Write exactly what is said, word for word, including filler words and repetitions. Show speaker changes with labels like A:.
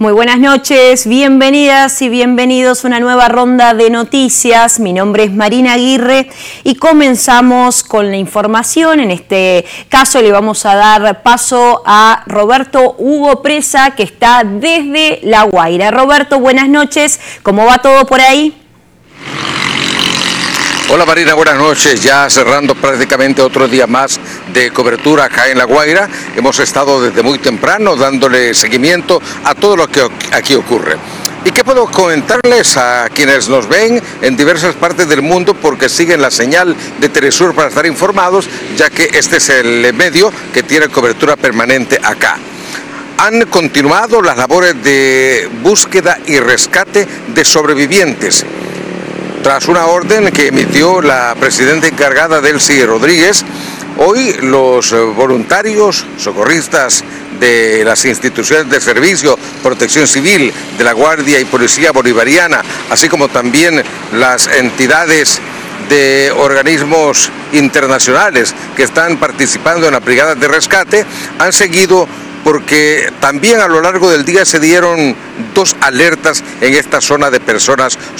A: Muy buenas noches, bienvenidas y bienvenidos a una nueva ronda de noticias. Mi nombre es Marina Aguirre y comenzamos con la información. En este caso le vamos a dar paso a Roberto Hugo Presa, que está desde La Guaira. Roberto, buenas noches, ¿cómo va todo por ahí?
B: Hola Marina, buenas noches. Ya cerrando prácticamente otro día más de cobertura acá en La Guaira. Hemos estado desde muy temprano dándole seguimiento a todo lo que aquí ocurre. ¿Y qué puedo comentarles a quienes nos ven en diversas partes del mundo porque siguen la señal de Telesur para estar informados, ya que este es el medio que tiene cobertura permanente acá? Han continuado las labores de búsqueda y rescate de sobrevivientes. Tras una orden que emitió la presidenta encargada Delcy Rodríguez, hoy los voluntarios, socorristas de las instituciones de servicio, protección civil, de la Guardia y Policía Bolivariana, así como también las entidades de organismos internacionales que están participando en las brigadas de rescate, han seguido porque también a lo largo del día se dieron dos alertas en esta zona de personas